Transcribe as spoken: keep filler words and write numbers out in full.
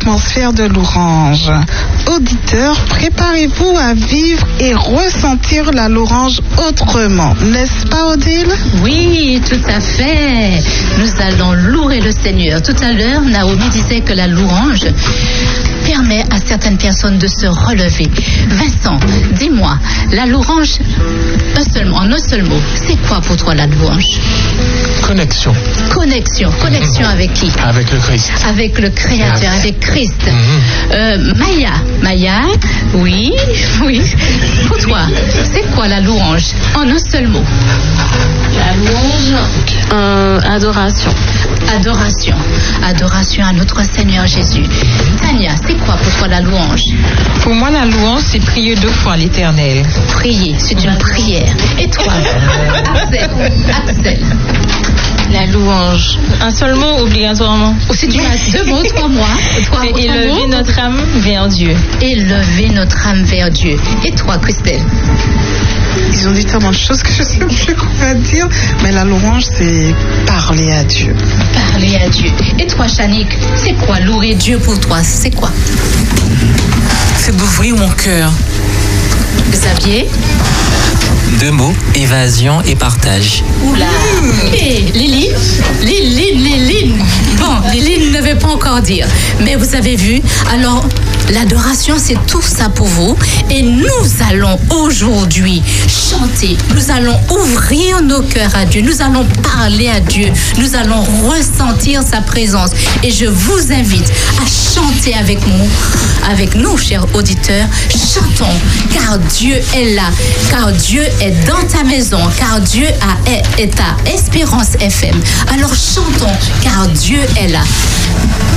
l'atmosphère de l'Orange. Auditeurs, préparez-vous à vivre et ressentir la Lourange autrement. N'est-ce pas, Odile? Oui, tout à fait. Nous allons louer le Seigneur. Tout à l'heure, Naomi disait que la louange permet à certaines personnes de se relever. Vincent, dis-moi, la louange, un seul, en un seul mot, c'est quoi pour toi la louange? Connexion. Connexion. Connexion avec qui? Avec le Christ. Avec le Créateur, Yes. avec Christ. Mm-hmm. Euh, Maya, Maya, oui, oui. Pour toi, c'est quoi la louange? En un seul mot. La louange, euh, adoration. Adoration. Adoration à notre Seigneur Jésus. Tania, c'est quoi pour toi la louange? Pour moi, la louange, c'est prier deux fois l'Éternel. Prier, c'est une prière. Et toi, Axel, Axel, La louange. Un seul mot, obligatoirement. c'est du deux mots, trois mois. Trois, C'est trois élever mots. notre âme vers Dieu. Élever notre âme vers Dieu. Et toi, Christelle? Ils ont dit tellement de choses que je ne sais plus quoi dire. Mais la louange, c'est parler à Dieu. Parler à Dieu. Et toi, Chanique, c'est quoi louer Dieu pour toi? C'est quoi? C'est d'ouvrir mon cœur. Xavier? Deux mots, évasion et partage. Oula! Et Lily? Liline, Liline! Bon, Liline ne veut pas encore dire. Mais vous avez vu, alors l'adoration, c'est tout ça pour vous. Et nous allons aujourd'hui chanter. Nous allons ouvrir nos cœurs à Dieu. Nous allons parler à Dieu. Nous allons ressentir sa présence. Et je vous invite à chanter avec nous, avec nous, chers auditeurs. Chantons, car Dieu est là. Car Dieu est dans ta maison. Car Dieu a, est, est à Espérance F M. Alors chantons, car Dieu est là.